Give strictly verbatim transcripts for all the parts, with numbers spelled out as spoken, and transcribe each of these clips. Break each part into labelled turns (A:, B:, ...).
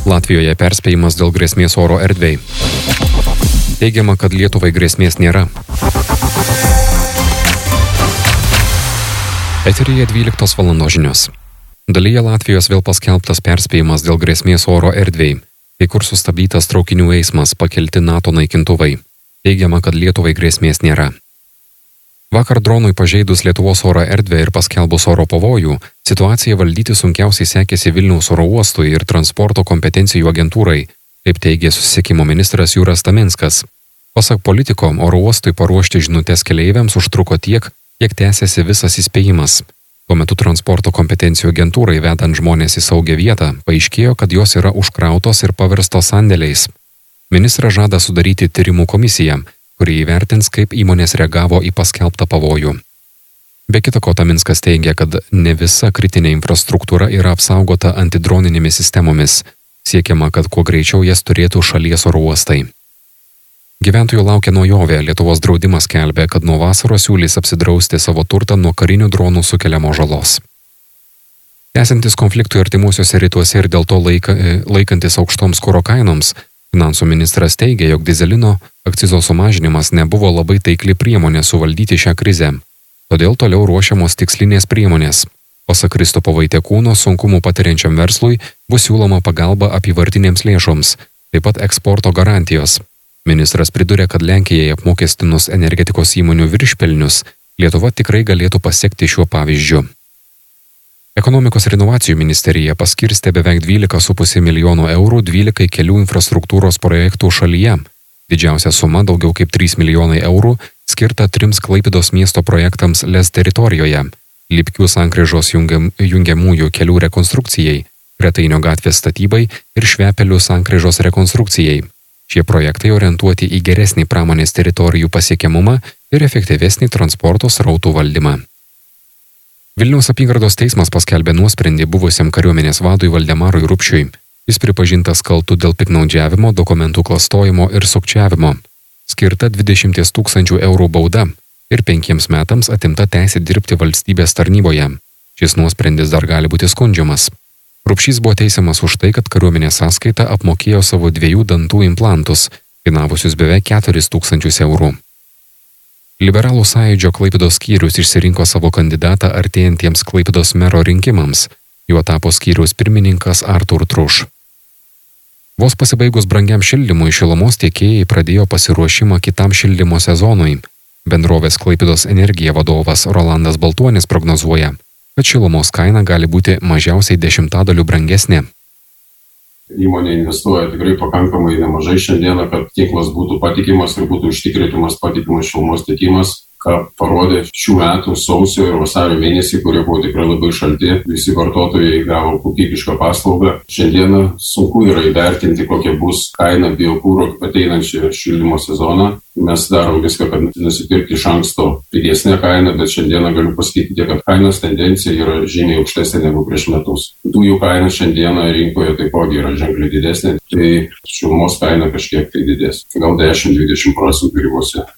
A: Latvijoje perspėjimas dėl grėsmės oro erdvei. Teigiama, kad Lietuvai grėsmės nėra. Eteryje dvyliktos valandos žinios. Dalyje Latvijos vėl paskelbtas perspėjimas dėl grėsmės oro erdvei, kai kur sustabdytas traukinių eismas, pakelti NATO naikintuvai. Teigiama, kad Lietuvai grėsmės nėra. Vakar dronui pažeidus Lietuvos oro erdvę ir paskelbus oro pavojų, situaciją valdyti sunkiausiai sekėsi Vilniaus oro uostui ir transporto kompetencijų agentūrai, kaip teigė susisiekimo ministras Jūras Taminskas. Pasak politiko, oro uostui paruošti žinutes keleiviams užtruko tiek, kiek tęsiasi visas įspėjimas. Tuo metu transporto kompetencijų agentūrai vedant žmonės į saugią vietą, paaiškėjo, kad jos yra užkrautos ir paverstos sandėliais. Ministras žada sudaryti tyrimų komisiją, kuri įvertins, kaip įmonės reagavo į paskelbtą pavojų. Be kita ko, Taminskas teigia, kad ne visa kritinė infrastruktūra yra apsaugota antidroninėmis sistemomis. Siekiama, kad kuo greičiau jas turėtų šalies oro uostai. Gyventojų laukia naujovė. Lietuvos draudimas skelbia, kad nuo vasaros siūlys apsidrausti savo turtą nuo karinių dronų sukeliamos žalos. Tęsiantis konfliktui artimuosiuose rytuose ir dėl to laika, laikantis aukštoms kuro kainoms, finansų ministras teigia, jog dizelino akcizo sumažinimas nebuvo labai taikli priemonė suvaldyti šią krizę. Todėl toliau ruošiamos tikslinės priemonės. Pasak Kristupo Vaitekūno, sunkumų patiriančiam verslui bus siūloma pagalba apyvartinėms lėšoms, taip pat eksporto garantijos. Ministras pridūrė, kad Lenkijai apmokestinus energetikos įmonių viršpelnius, Lietuva tikrai galėtų pasiekti šiuo pavyzdžiu. Ekonomikos ir inovacijų ministerija paskirstė beveik dvylika su puse milijonų eurų dvylikai kelių infrastruktūros projektų šalyje. Didžiausia suma, daugiau kaip trys milijonai eurų, skirta trims Klaipėdos miesto projektams Lez teritorijoje, Lipkių sankryžos jungiam, jungiamųjų kelių rekonstrukcijai, Retainio gatvės statybai ir Švepelių sankryžos rekonstrukcijai. Šie projektai orientuoti į geresnį pramonės teritorijų pasiekiamumą ir efektyvesnį transporto srautų valdymą. Vilniaus apygardos teismas paskelbė nuosprendį buvusiam kariuomenės vadui Valdemarui Rupšiui. Jis pripažintas kaltu dėl piktnaudžiavimo, dokumentų klastojimo ir sukčiavimo. Skirta dvidešimt tūkstančių eurų bauda ir penkiems metams atimta teisė dirbti valstybės tarnyboje. Šis nuosprendis dar gali būti skundžiamas. Rupšys buvo teisiamas už tai, kad kariuomenės sąskaita apmokėjo savo dviejų dantų implantus, kainavusius beveik keturis tūkstančius eurų. Liberalų sąjūdžio Klaipėdos skyrius išsirinko savo kandidatą artėjantiems Klaipėdos mero rinkimams. Juo tapo skyriaus pirmininkas Artur Truš. Vos pasibaigus brangiam šildymui, šilumos tiekėjai pradėjo pasiruošimą kitam šildymo sezonui. Bendrovės Klaipėdos energija vadovas Rolandas Baltuonis prognozuoja, kad šilumos kaina gali būti mažiausiai dešimtadaliu brangesnė.
B: Įmonė investuoja tikrai pakankamai nemažai šiandieną, kad tinklas būtų patikimas ir būtų užtikrinamas patikimas šilumos tiekimas, ką parodė šių metų sausio ir vasario mėnesį, kurie buvo tikrai labai šalti. Visi vartotojai gavo kokybišką paslaugą. Šiandieną sunku yra įvertinti, kokia bus kaina biokuro ateinančią šildymo sezoną. Mes darom viską, kad nusipirkti iš anksto pigesnę kainą, bet šiandieną galiu pasakyti, kad kainos tendencija yra žymiai aukštesnė negu prieš metus. Dujų kaina šiandieną rinkoje taipogi yra ženkliai didesnė, tai šilumos kaina kažkiek tai didės, gal dešimt dvidešimt procentų ribose.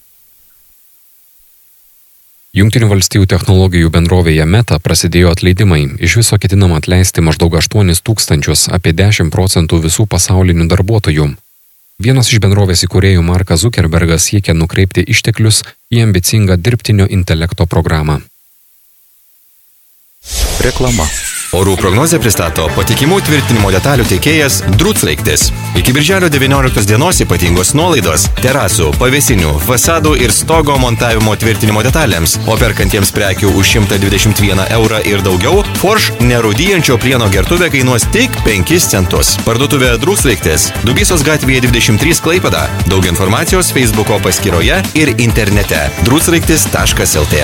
A: Jungtinių valstijų technologijų bendrovėje Meta prasidėjo atleidimai. Iš viso ketinama atleisti maždaug aštuonis tūkstančius, apie dešimt procentų visų pasaulinių darbuotojų. Vienas iš bendrovės įkūrėjų Markas Zuckerbergas siekia nukreipti išteklius į ambicingą dirbtinio intelekto programą.
C: Reklama. Orų prognozę pristato patikimų tvirtinimo detalių teikėjas Druclaiktis. Iki birželio devynioliktos dienos ypatingos nuolaidos terasų, pavėsinių, fasadų ir stogo montavimo tvirtinimo detalėms, o perkantiems prekių už šimtą dvidešimt vieną eurą ir daugiau, Forš nerūdyjančio plieno gertuvė kainuos tik penkis centus. Parduotuvė Druclaiktis, Dubysos gatvėje dvidešimt trys Klaipėda. Daug informacijos Facebooko paskyroje ir internete druclaiktis taškas lt.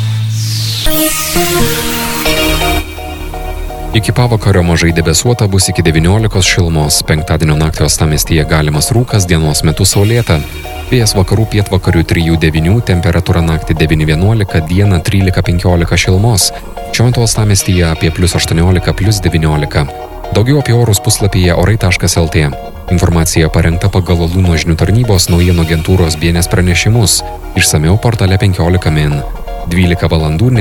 A: Iki pavakario mažai debesuota, bus iki devyniolikos šilumos. Penktadienio naktį uostamiestyje galimas rūkas, dienos metu saulėta. Vėjas vakarų pietvakarių trijų devynių, temperatūra naktį devyni vienuolika, dieną trylika penkiolika šilumos. Šiuo metu uostamiestyje apie plius aštuoniolika, plius devyniolika. Daugiau apie orus puslapyje orai taškas lt. Informacija parengta pagal Lūno žinių tarnybos naujienų agentūros B N S pranešimus. Išsamiau portale penkiolika min. dvylika valandų.